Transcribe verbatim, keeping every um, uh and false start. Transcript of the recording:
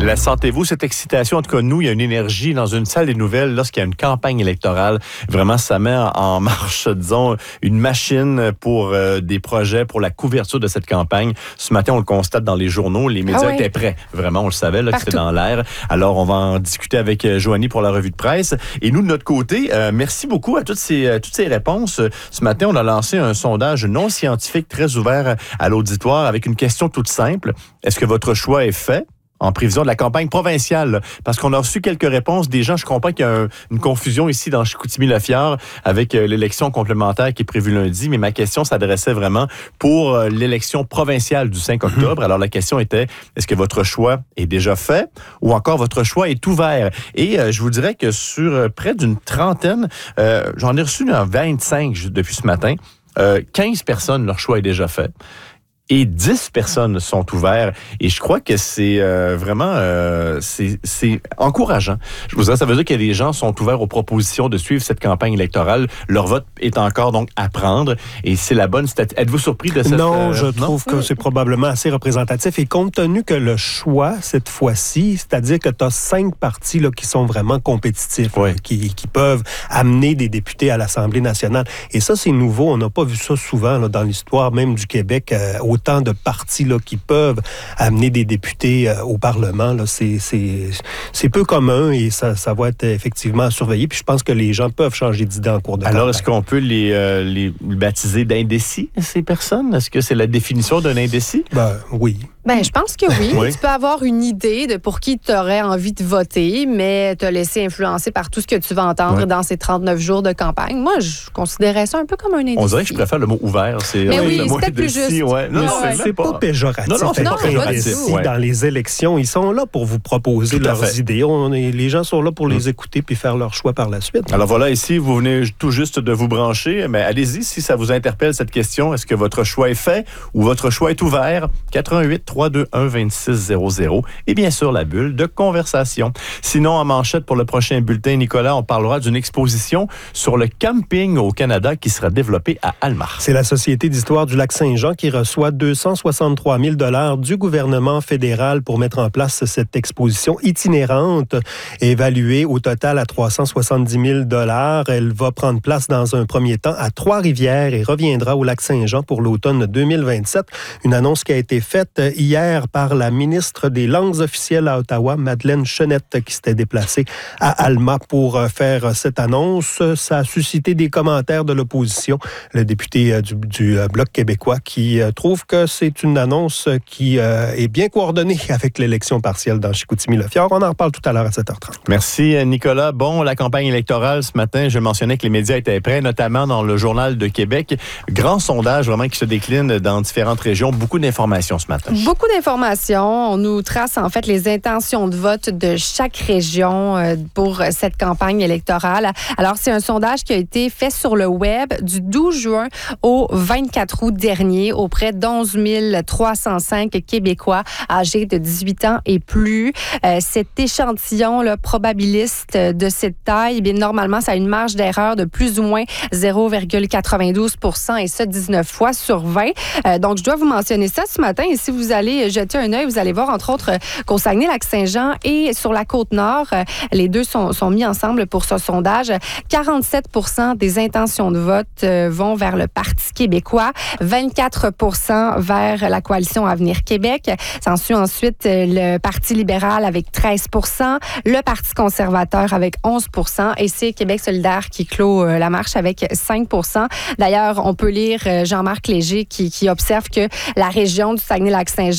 La sentez-vous, cette excitation? En tout cas, nous, il y a une énergie dans une salle des nouvelles lorsqu'il y a une campagne électorale. Vraiment, ça met en marche, disons, une machine pour euh, des projets, pour la couverture de cette campagne. Ce matin, on le constate dans les journaux. Les médias ah oui. étaient prêts. Vraiment, on le savait, là, que c'était dans l'air. Alors, on va en discuter avec euh, Joanie pour la revue de presse. Et nous, de notre côté, euh, merci beaucoup à toutes ces, euh, toutes ces réponses. Ce matin, on a lancé un sondage non scientifique très ouvert à l'auditoire avec une question toute simple. Est-ce que votre choix est fait en prévision de la campagne provinciale? Parce qu'on a reçu quelques réponses des gens. Je comprends qu'il y a un, une confusion ici dans Chicoutimi-Lafière avec euh, l'élection complémentaire qui est prévue lundi, mais ma question s'adressait vraiment pour euh, l'élection provinciale du cinq octobre. Alors, la question était, est-ce que votre choix est déjà fait ou encore votre choix est ouvert? Et euh, je vous dirais que sur euh, près d'une trentaine, euh, j'en ai reçu un vingt-cinq depuis ce matin, euh, quinze personnes, leur choix est déjà fait. Et dix personnes sont ouvertes. Et je crois que c'est euh, vraiment euh, c'est, c'est encourageant. Je vous dirais, ça veut dire que les gens sont ouverts aux propositions de suivre cette campagne électorale. Leur vote est encore donc à prendre. Et c'est la bonne statistique. Êtes-vous surpris de cette... Non, euh, je non? trouve que c'est probablement assez représentatif. Et compte tenu que le choix, cette fois-ci, c'est-à-dire que tu as cinq partis là, qui sont vraiment compétitifs, oui. là, qui, qui peuvent amener des députés à l'Assemblée nationale. Et ça, c'est nouveau. On n'a pas vu ça souvent là, dans l'histoire même du Québec. Euh, autant de partis là, qui peuvent amener des députés euh, au Parlement. Là, c'est, c'est, c'est peu commun et ça, ça va être effectivement surveillé. Puis je pense que les gens peuvent changer d'idée en cours de Alors, campagne. est-ce qu'on peut les, euh, les baptiser d'indécis, ces personnes? Est-ce que c'est la définition d'un indécis? Ben, oui. Ben, je pense que oui. oui. Tu peux avoir une idée de pour qui tu aurais envie de voter, mais te laisser influencer par tout ce que tu vas entendre oui. dans ces trente-neuf jours de campagne. Moi, je considérais ça un peu comme un indécis. On dirait que je préfère le mot ouvert. C'est, mais oui, le mot c'est peut-être plus juste. Ouais. Non, non, non, c'est, c'est pas, pas péjoratif. Non, non, c'est non, pas péjoratif. Ouais. Dans les élections, ils sont là pour vous proposer tout leurs idées. On est, les gens sont là pour mmh. les écouter puis faire leur choix par la suite. Alors voilà, ici, vous venez tout juste de vous brancher, mais allez-y si ça vous interpelle cette question. Est-ce que votre choix est fait ou votre choix est ouvert? quatre un huit, trois deux un, vingt-six zéro zéro et bien sûr la bulle de conversation. Sinon, en manchette pour le prochain bulletin, Nicolas, on parlera d'une exposition sur le camping au Canada qui sera développée à Almar. C'est la Société d'histoire du Lac-Saint-Jean qui reçoit deux cent soixante-trois mille dollars du gouvernement fédéral pour mettre en place cette exposition itinérante évaluée au total à trois cent soixante-dix mille dollars. Elle va prendre place dans un premier temps à Trois-Rivières et reviendra au Lac-Saint-Jean pour l'automne deux mille vingt-sept. Une annonce qui a été faite hier par la ministre des langues officielles à Ottawa, Madeleine Chenette, qui s'était déplacée à Alma pour faire cette annonce. Ça a suscité des commentaires de l'opposition. Le député du, du Bloc québécois qui trouve que c'est une annonce qui est bien coordonnée avec l'élection partielle dans Chicoutimi-Lafière. On en reparle tout à l'heure à sept heures trente. Merci, Nicolas. Bon, la campagne électorale, ce matin, je mentionnais que les médias étaient prêts, notamment dans le Journal de Québec. Grand sondage vraiment qui se décline dans différentes régions. Beaucoup d'informations ce matin. Beaucoup d'informations. On nous trace en fait les intentions de vote de chaque région euh, pour cette campagne électorale. Alors, c'est un sondage qui a été fait sur le web du douze juin au vingt-quatre août dernier auprès d'onze mille trois cent cinq Québécois âgés de dix-huit ans et plus. Euh, cet échantillon là, probabiliste de cette taille, bien, normalement, ça a une marge d'erreur de plus ou moins zéro virgule quatre-vingt-douze pour cent et ça dix-neuf fois sur vingt. Euh, donc, je dois vous mentionner ça ce matin et si vous allez jeter un œil, vous allez voir entre autres qu'au Saguenay-Lac-Saint-Jean et sur la Côte-Nord, les deux sont, sont mis ensemble pour ce sondage. quarante-sept pour cent des intentions de vote vont vers le Parti québécois, vingt-quatre pour cent vers la Coalition Avenir Québec. S'ensuit ensuite le Parti libéral avec treize pour cent, le Parti conservateur avec onze pour cent et c'est Québec solidaire qui clôt la marche avec cinq pour cent. D'ailleurs, on peut lire Jean-Marc Léger qui, qui observe que la région du Saguenay-Lac-Saint-Jean